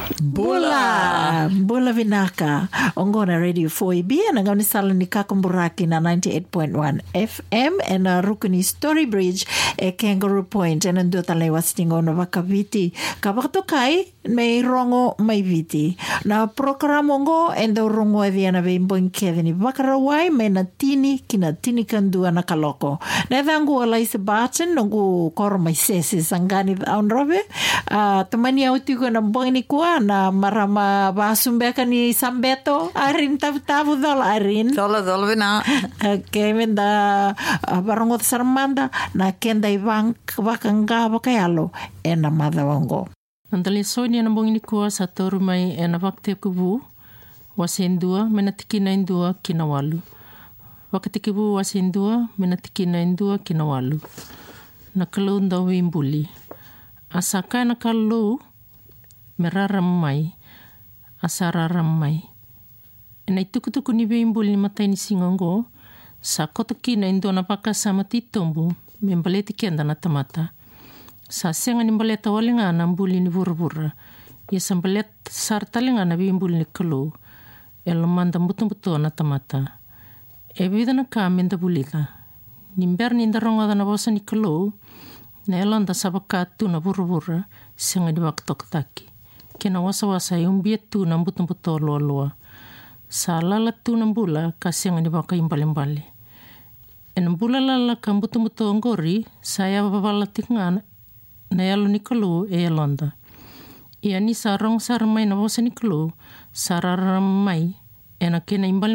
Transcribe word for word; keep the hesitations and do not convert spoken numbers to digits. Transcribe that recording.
Bula Bula Vinaka Ongona Radio four E B and ngani sala ni Kakamburaki na ninety-eight point one F M and a Rukuni Story Bridge e Kangaroo Point and ando talai wastingo na wakaviti kabakatokai may rongo may viti na programo ngo endo rongo e viana ve imboin kevini wakarawai me na tini kina tini kandua na kaloko na vangu ala isa bachen nongu koro mai sese sangani aunrobe uh, tamani au tigo na mboni kua na marama basumbeka ni sambeto arin tabu tabu dol arin dola dola vina okay menda barongo sarmanda na kenda ivang wakanga wakayalo e na madawango Nandali soini na mbongini kua sa toru mai e na wakte kubu wasendua mena tikina indua kinawalu wakatikibu wasendua mena tikina indua kinawalu na kalau ndau imbuli asaka na kalau meraram mai asararam mai ena itukutuku ni imbuli ni matai ni singongo sa kotakina indua na paka sama titombu membaleti kenda na tamata sa senga ni mbaleta walinga na mbuli ni vura-vura ia sambalet sartalinga na imbuli ni kalau elo manda mutu-mutu na tamata e vida na ka menda bulita nimber ni ndaronga na bosa ni kalau na elanda sabakatu na vura-vura senga di waktokataki kena wasa-wasa yung bietu na mutu-mutu loa-loa sa lalatu na mbula ka senga di waka imbali-imbali en mbula lala ka mutu-mutu ngori saya babalatik nga na elo ni kalau e elanda ia ni sarong saramay na bosa ni kalau sararamay e na kena imbali